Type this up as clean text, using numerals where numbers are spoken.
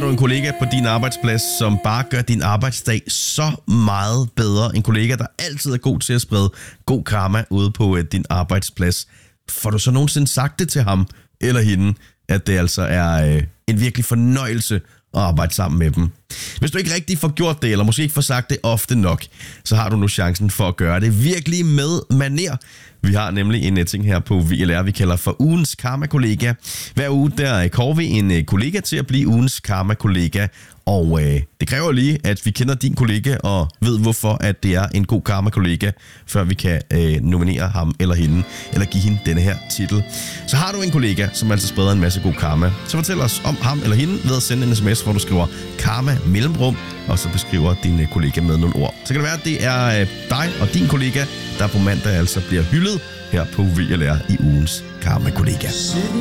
du en kollega på din arbejdsplads, som bare gør din arbejdsdag så meget bedre? En kollega, der altid er god til at sprede god karma ude på din arbejdsplads. Får du så nogensinde sagt det til ham eller hende, at det altså er en virkelig fornøjelse at arbejde sammen med dem? Hvis du ikke rigtig får gjort det, eller måske ikke får sagt det ofte nok, så har du nu chancen for at gøre det virkelig med maner. Vi har nemlig en ting her på VLR, vi kalder for ugens karma-kollega. Hver uge der kårer vi en kollega til at blive ugens karma-kollega. Og det kræver lige, at vi kender din kollega og ved, hvorfor at det er en god karma-kollega, før vi kan nominere ham eller hende, eller give hende denne her titel. Så har du en kollega, som altså spreder en masse god karma, så fortæl os om ham eller hende ved at sende en sms, hvor du skriver karma mellemrum, og så beskriver din kollega med nogle ord. Så kan det være, at det er dig og din kollega, der på mandag altså bliver hyldet her på VLR i ugens karma-kollega.